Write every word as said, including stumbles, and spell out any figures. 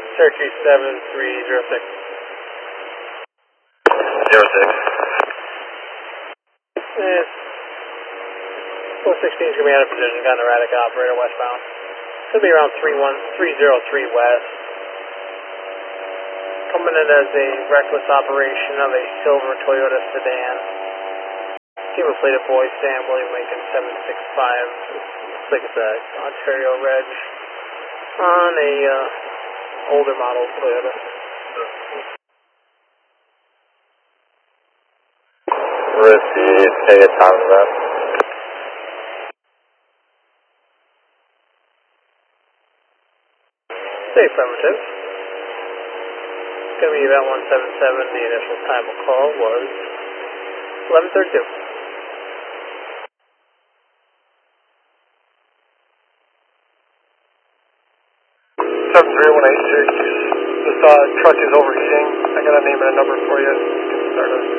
Cherokee seven three zero six. Zero six. Eh, four sixteen is going to be out of position, got an erratic operator westbound. Should be around three one three zero three west. Coming in as a reckless operation of a silver Toyota sedan. Team plated boy Sam William Lincoln seven six five. Looks like it's a Ontario Reg on a uh, older model Toyota. Receive, take a time of that. Say affirmative. It's going to be about one seven seven. The initial time of call was eleven thirty-two. seven three one eight six. This uh, truck is overheating. I got a name and a number for you. Get started.